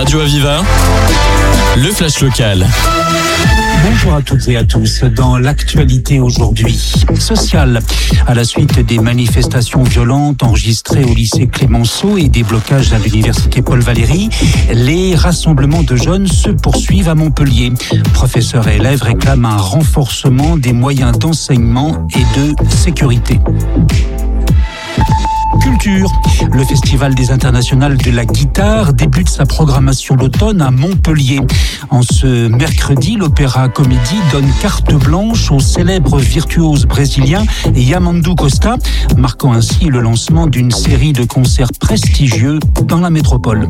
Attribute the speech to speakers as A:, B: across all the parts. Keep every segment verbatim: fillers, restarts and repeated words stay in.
A: Radio Aviva, le flash local.
B: Bonjour à toutes et à tous. Dans l'actualité aujourd'hui, sociale, à la suite des manifestations violentes enregistrées au lycée Clémenceau et des blocages à l'université Paul Valéry, les rassemblements de jeunes se poursuivent à Montpellier. Professeurs et élèves réclament un renforcement des moyens d'enseignement et de sécurité. Culture. Le Festival des Internationales de la guitare débute sa programmation d'automne à Montpellier. En ce mercredi, l'Opéra Comédie donne carte blanche au célèbre virtuose brésilien Yamandu Costa, marquant ainsi le lancement d'une série de concerts prestigieux dans la métropole.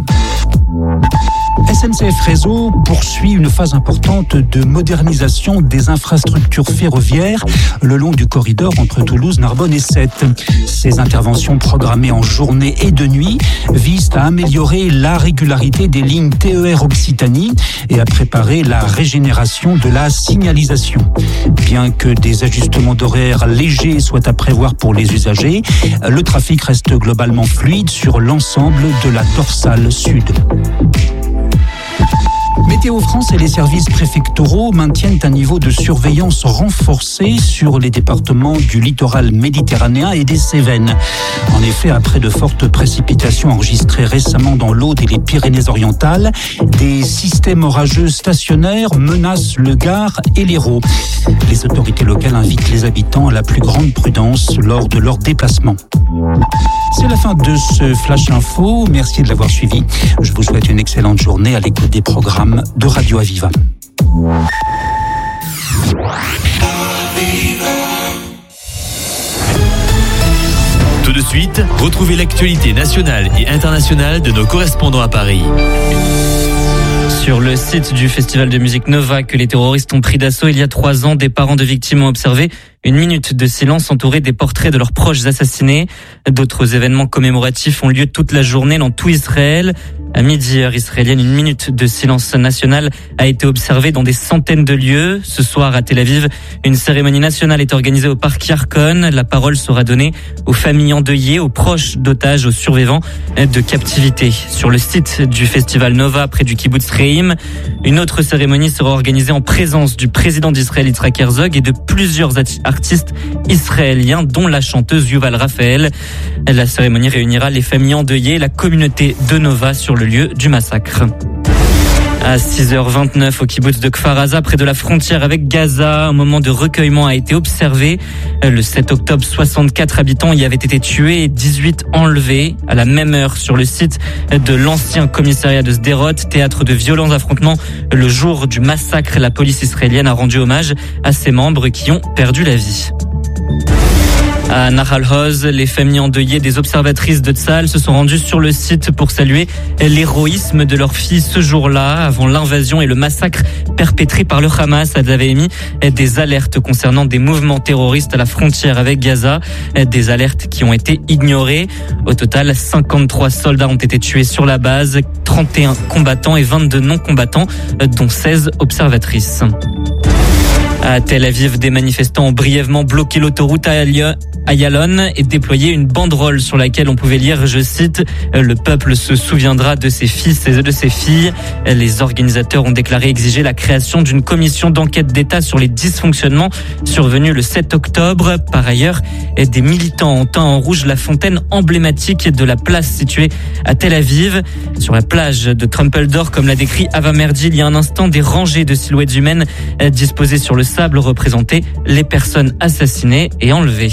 B: S N C F Réseau poursuit une phase importante de modernisation des infrastructures ferroviaires le long du corridor entre Toulouse, Narbonne et Sète. Ces interventions programmées en journée et de nuit visent à améliorer la régularité des lignes T E R Occitanie et à préparer la régénération de la signalisation. Bien que des ajustements d'horaires légers soient à prévoir pour les usagers, le trafic reste globalement fluide sur l'ensemble de la dorsale sud. Météo France et les services préfectoraux maintiennent un niveau de surveillance renforcé sur les départements du littoral méditerranéen et des Cévennes. En effet, après de fortes précipitations enregistrées récemment dans l'Aude et les Pyrénées-Orientales, des systèmes orageux stationnaires menacent le Gard et l'Hérault. Les autorités locales invitent les habitants à la plus grande prudence lors de leurs déplacements. C'est la fin de ce Flash Info. Merci de l'avoir suivi. Je vous souhaite une excellente journée à l'écoute des programmes de Radio Aviva.
C: Tout de suite, retrouvez l'actualité nationale et internationale de nos correspondants à Paris.
D: Sur le site du festival de musique Nova que les terroristes ont pris d'assaut il y a trois ans, des parents de victimes ont observé une minute de silence entourée des portraits de leurs proches assassinés. D'autres événements commémoratifs ont lieu toute la journée dans tout Israël. À midi, heure israélienne, une minute de silence national a été observée dans des centaines de lieux. Ce soir, à Tel Aviv, une cérémonie nationale est organisée au parc Yarkon. La parole sera donnée aux familles endeuillées, aux proches d'otages, aux survivants de captivité. Sur le site du festival Nova, près du kibbutz Reim, une autre cérémonie sera organisée en présence du président d'Israël, Yitzhak Herzog, et de plusieurs artistes israéliens, dont la chanteuse Yuval Raphael. La cérémonie réunira les familles endeuillées et la communauté de Nova sur le lieu du massacre. À six heures vingt-neuf au kibbutz de Kfar Aza, près de la frontière avec Gaza, un moment de recueillement a été observé. Le sept octobre, soixante-quatre habitants y avaient été tués et dix-huit enlevés. À la même heure, sur le site de l'ancien commissariat de Sderot, théâtre de violents affrontements, le jour du massacre, la police israélienne a rendu hommage à ses membres qui ont perdu la vie. À Nahal Oz, les familles endeuillées des observatrices de Tzahal se sont rendues sur le site pour saluer l'héroïsme de leur fille ce jour-là, avant l'invasion et le massacre perpétré par le Hamas. Elles avaient émis des alertes concernant des mouvements terroristes à la frontière avec Gaza, des alertes qui ont été ignorées. Au total, cinquante-trois soldats ont été tués sur la base, trente et un combattants et vingt-deux non-combattants, dont seize observatrices. À Tel Aviv, des manifestants ont brièvement bloqué l'autoroute Ayalon et déployé une banderole sur laquelle on pouvait lire, je cite, « Le peuple se souviendra de ses fils et de ses filles ». Les organisateurs ont déclaré exiger la création d'une commission d'enquête d'État sur les dysfonctionnements survenus le sept octobre. Par ailleurs, des militants ont teint en rouge la fontaine emblématique de la place située à Tel Aviv. Sur la plage de Trumpeldor, comme l'a décrit Ava Merdi il y a un instant, des rangées de silhouettes humaines disposées sur le sable représentaient les personnes assassinées et enlevées.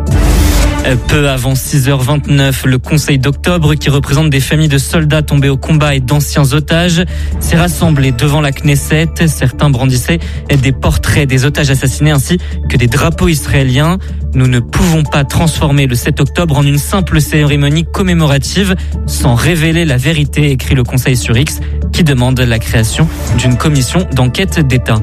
D: Peu avant six heures vingt-neuf, le Conseil d'octobre, qui représente des familles de soldats tombés au combat et d'anciens otages, s'est rassemblé devant la Knesset. Certains brandissaient des portraits des otages assassinés ainsi que des drapeaux israéliens. Nous ne pouvons pas transformer le sept octobre en une simple cérémonie commémorative sans révéler la vérité, écrit le Conseil sur X, qui demande la création d'une commission d'enquête d'État.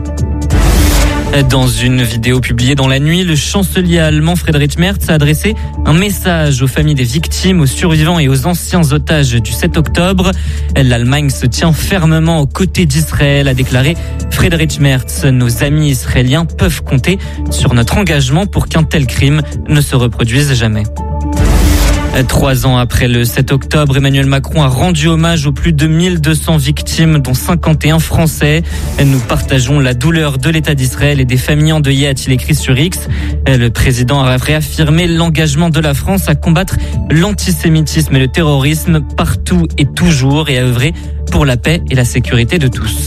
D: Dans une vidéo publiée dans la nuit, le chancelier allemand Friedrich Merz a adressé un message aux familles des victimes, aux survivants et aux anciens otages du sept octobre. L'Allemagne se tient fermement aux côtés d'Israël, a déclaré Friedrich Merz. Nos amis israéliens peuvent compter sur notre engagement pour qu'un tel crime ne se reproduise jamais. Trois ans après le sept octobre, Emmanuel Macron a rendu hommage aux plus de mille deux cents victimes, dont cinquante et un Français. Nous partageons la douleur de l'État d'Israël et des familles endeuillées, a-t-il écrit sur X. Le président a réaffirmé l'engagement de la France à combattre l'antisémitisme et le terrorisme partout et toujours et à œuvrer pour la paix et la sécurité de tous.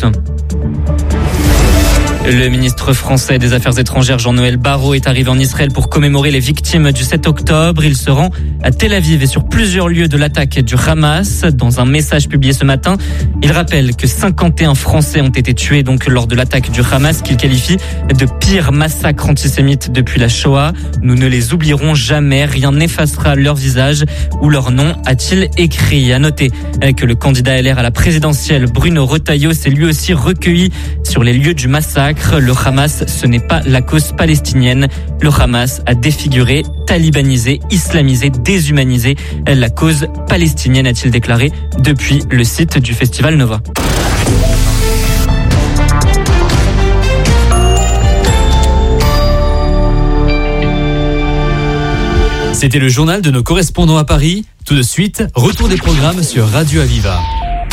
D: Le ministre français des Affaires étrangères Jean-Noël Barrot est arrivé en Israël pour commémorer les victimes du sept octobre. Il se rend à Tel Aviv et sur plusieurs lieux de l'attaque du Hamas. Dans un message publié ce matin, il rappelle que cinquante et un Français ont été tués donc lors de l'attaque du Hamas qu'il qualifie de pire massacre antisémite depuis la Shoah. Nous ne les oublierons jamais, rien n'effacera leur visage ou leur nom, a-t-il écrit. À noter que le candidat L R à la présidentielle Bruno Retailleau s'est lui aussi recueilli sur les lieux du massacre. Le Hamas, ce n'est pas la cause palestinienne. Le Hamas a défiguré, talibanisé, islamisé, déshumanisé la cause palestinienne, a-t-il déclaré depuis le site du Festival Nova.
C: C'était le journal de nos correspondants à Paris. Tout de suite, retour des programmes sur Radio Aviva.